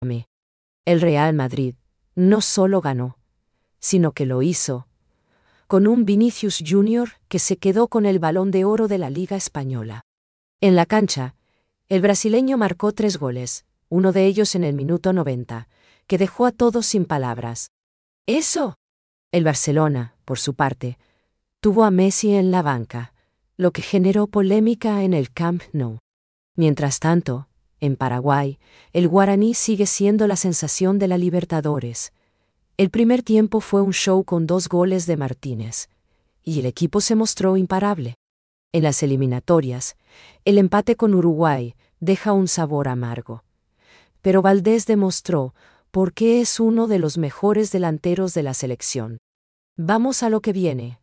El Real Madrid no solo ganó, sino que lo hizo con un Vinicius Junior que se quedó con el Balón de Oro de la Liga Española. En la cancha, el brasileño marcó 3 goles, uno de ellos en el minuto 90, que dejó a todos sin palabras. ¡Eso! El Barcelona, por su parte, tuvo a Messi en la banca, lo que generó polémica en el Camp Nou. Mientras tanto, en Paraguay, el Guaraní sigue siendo la sensación de la Libertadores. El primer tiempo fue un show con 2 goles de Martínez, y el equipo se mostró imparable. En las eliminatorias, el empate con Uruguay deja un sabor amargo. Pero Valdés demostró por qué es uno de los mejores delanteros de la selección. Vamos a lo que viene.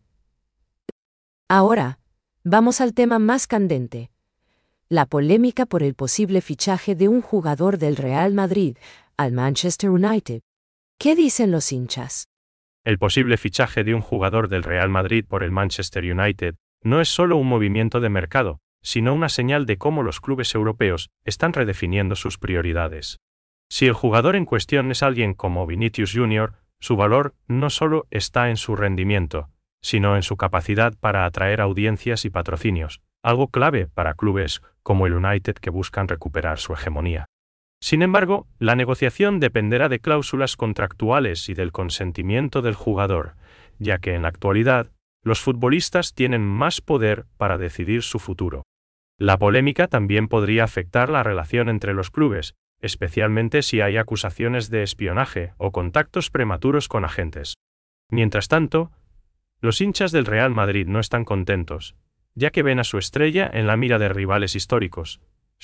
Ahora, vamos al tema más candente: la polémica por el posible fichaje de un jugador del Real Madrid al Manchester United. ¿Qué dicen los hinchas? El posible fichaje de un jugador del Real Madrid por el Manchester United no es solo un movimiento de mercado, sino una señal de cómo los clubes europeos están redefiniendo sus prioridades. Si el jugador en cuestión es alguien como Vinicius Junior, su valor no solo está en su rendimiento, sino en su capacidad para atraer audiencias y patrocinios, algo clave para clubes como el United que buscan recuperar su hegemonía. Sin embargo, la negociación dependerá de cláusulas contractuales y del consentimiento del jugador, ya que en la actualidad, los futbolistas tienen más poder para decidir su futuro. La polémica también podría afectar la relación entre los clubes, especialmente si hay acusaciones de espionaje o contactos prematuros con agentes. Mientras tanto, los hinchas del Real Madrid no están contentos, ya que ven a su estrella en la mira de rivales históricos.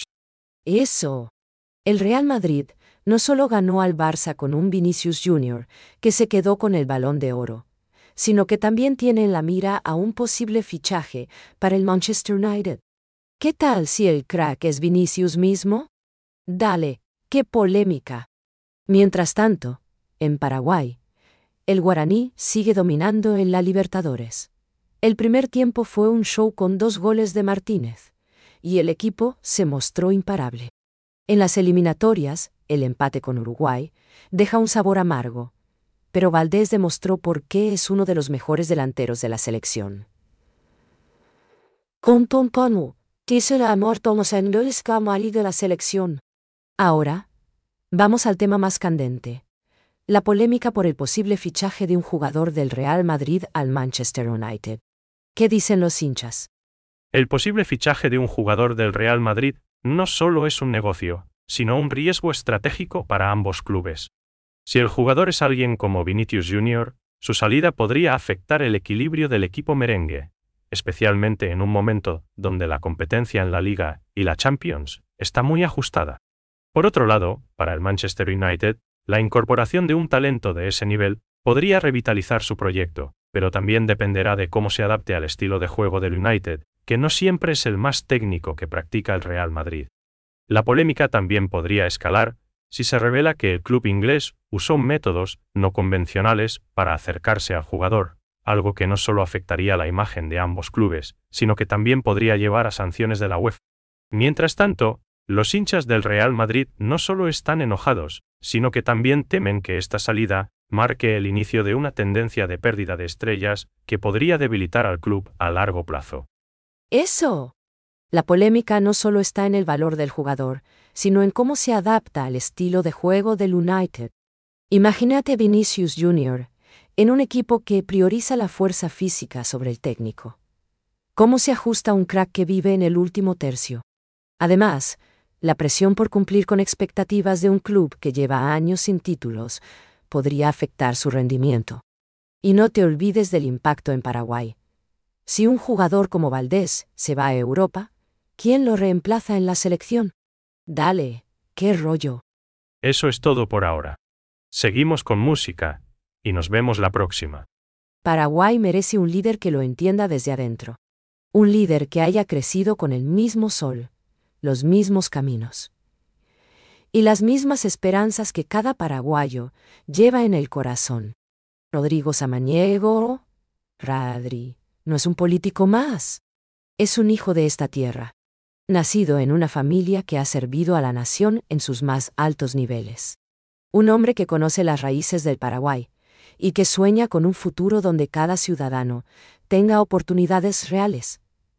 Eso. El Real Madrid no solo ganó al Barça con un Vinicius Junior, que se quedó con el Balón de Oro, sino que también tiene en la mira a un posible fichaje para el Manchester United. ¿Qué tal si el crack es Vinicius mismo? Dale, qué polémica. Mientras tanto, en Paraguay, el Guaraní sigue dominando en la Libertadores. El primer tiempo fue un show con 2 goles de Martínez, y el equipo se mostró imparable. En las eliminatorias, el empate con Uruguay deja un sabor amargo, pero Valdés demostró por qué es uno de los mejores delanteros de la selección. De la selección. Ahora, vamos al tema más candente: la polémica por el posible fichaje de un jugador del Real Madrid al Manchester United. ¿Qué dicen los hinchas? El posible fichaje de un jugador del Real Madrid no solo es un negocio, sino un riesgo estratégico para ambos clubes. Si el jugador es alguien como Vinicius Junior, su salida podría afectar el equilibrio del equipo merengue, especialmente en un momento donde la competencia en la Liga y la Champions está muy ajustada. Por otro lado, para el Manchester United, la incorporación de un talento de ese nivel podría revitalizar su proyecto, pero también dependerá de cómo se adapte al estilo de juego del United, que no siempre es el más técnico que practica el Real Madrid. La polémica también podría escalar si se revela que el club inglés usó métodos no convencionales para acercarse al jugador, algo que no solo afectaría la imagen de ambos clubes, sino que también podría llevar a sanciones de la UEFA. Mientras tanto, los hinchas del Real Madrid no solo están enojados, sino que también temen que esta salida marque el inicio de una tendencia de pérdida de estrellas que podría debilitar al club a largo plazo. ¡Eso! La polémica no solo está en el valor del jugador, sino en cómo se adapta al estilo de juego del United. Imagínate Vinicius Junior en un equipo que prioriza la fuerza física sobre el técnico. ¿Cómo se ajusta un crack que vive en el último tercio? Además, la presión por cumplir con expectativas de un club que lleva años sin títulos podría afectar su rendimiento. Y no te olvides del impacto en Paraguay. Si un jugador como Valdés se va a Europa, ¿quién lo reemplaza en la selección? Dale, qué rollo. Eso es todo por ahora. Seguimos con música, y nos vemos la próxima. Paraguay merece un líder que lo entienda desde adentro. Un líder que haya crecido con el mismo sol, los mismos caminos y las mismas esperanzas que cada paraguayo lleva en el corazón. Rodrigo Samaniego, Radri, no es un político más. Es un hijo de esta tierra, nacido en una familia que ha servido a la nación en sus más altos niveles. Un hombre que conoce las raíces del Paraguay y que sueña con un futuro donde cada ciudadano tenga oportunidades reales.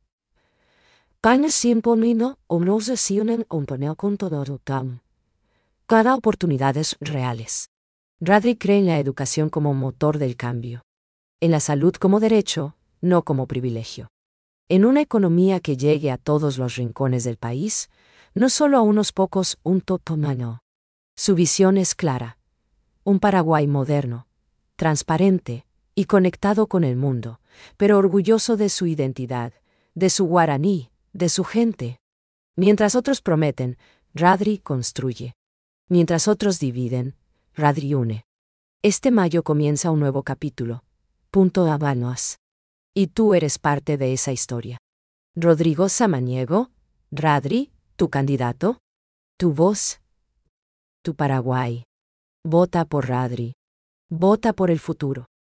Cada oportunidades reales. Radri cree en la educación como motor del cambio. En la salud como derecho, no como privilegio. En una economía que llegue a todos los rincones del país, no solo a unos pocos, un totomano. Su visión es clara. Un Paraguay moderno, transparente y conectado con el mundo, pero orgulloso de su identidad, de su guaraní, de su gente. Mientras otros prometen, Radri construye. Mientras otros dividen, Radri une. Este mayo comienza un nuevo capítulo. Punto Habanos. Y tú eres parte de esa historia. Rodrigo Samaniego, Radri, tu candidato, tu voz, tu Paraguay. Vota por Radri. Vota por el futuro.